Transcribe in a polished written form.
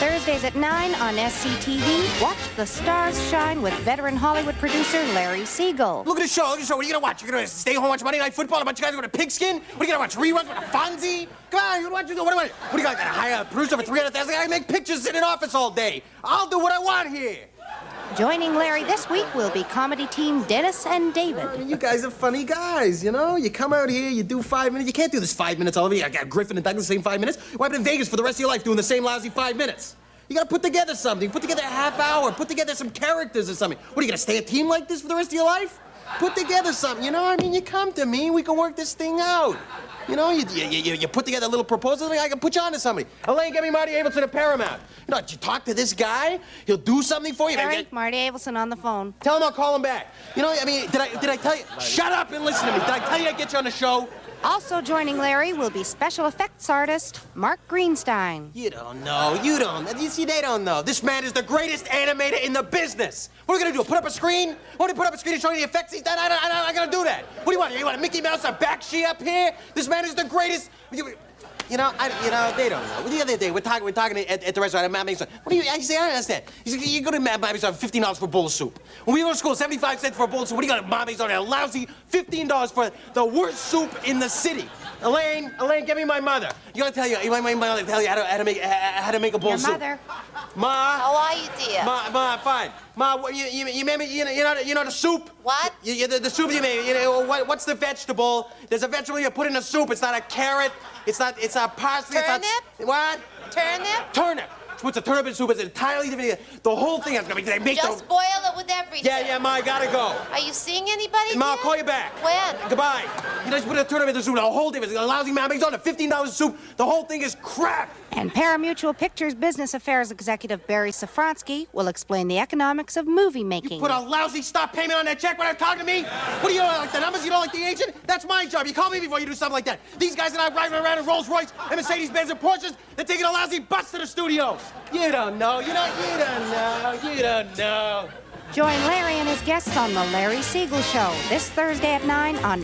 Thursdays at 9 on SCTV. Watch the stars shine with veteran Hollywood producer Larry Siegel. Look at the show, What are you gonna watch? You're gonna stay home and watch Monday Night Football? A bunch of guys are gonna pigskin? What are you gonna watch? Reruns with Fonzie? Come on, you watch? What do you got? Gotta hire a producer for $300,000? I make pictures in an office all day. I'll do what I want here. Joining Larry this week will be comedy team Dennis and David. I mean, you guys are funny guys, you know? You come out here, you do 5 minutes. You can't do this 5 minutes all over. You got Griffin and Douglas the same 5 minutes. Why in Vegas for the rest of your life doing the same lousy 5 minutes? You gotta put together something. Put together a half hour. Put together some characters or something. What, are you gonna stay a team like this for the rest of your life? Put together something, you know? I mean, you come to me, we can work this thing out. You know, you put together a little proposal, I can put you on to somebody. Elaine, get me Marty Abelson at Paramount. You know, you talk to this guy, he'll do something for you. Larry, Marty Abelson on the phone. Tell him I'll call him back. You know, I mean, did I tell you? Shut up and listen to me. Did I tell you I'd get you on the show? Also joining Larry will be special effects artist Mark Greenstein. You don't know. You don't. You see, they don't know. This man is the greatest animator in the business. What are we gonna do? Put up a screen? What do you put up a screen and show you the effects he's done? I'm not gonna do that. What do you want? You want a Mickey Mouse, a Bakshi up here? This man is the greatest. You know, they don't know. The other day, we're talking at the restaurant at Mammy's. What do you? I say, I don't understand. He said, you go to Mammy's on $15 for a bowl of soup. When we go to school, 75 cents for a bowl of soup. What do you got at Mammy's on a lousy $15 for the worst soup in the city? Elaine, get me my mother. You gotta tell you, my mother tell you how to make a bowl of soup. Your mother. Ma. How are you, dear? Ma, fine. Ma, you made me, you know the soup? What? The soup you made, you know, what's the vegetable? There's a vegetable you put in a soup. It's not a carrot. It's not parsley. Turnip? It's not, what? Turnip? Turnip. What's a turnip in soup? It's entirely different. The whole thing is gonna be, they make Just boil it with everything. Yeah, Ma, I gotta go. Are you seeing anybody, Ma, I'll dear? call you back. When? Goodbye. You just put a turnip in the soup, the whole difference. A lousy Mammy's on a $15 soup. The whole thing is crap. And Paramutual Pictures Business Affairs Executive Barry Safransky will explain the economics of movie making. Put a lousy stop payment on that check when I'm talking to me? What do you don't like the numbers? You don't like the agent? That's my job. You call me before you do something like that. These guys are not driving around in Rolls Royce and Mercedes-Benz and Porsches. They're taking a lousy bus to the studios. You don't know. You don't know. Join Larry and his guests on The Larry Siegel Show this Thursday at 9 on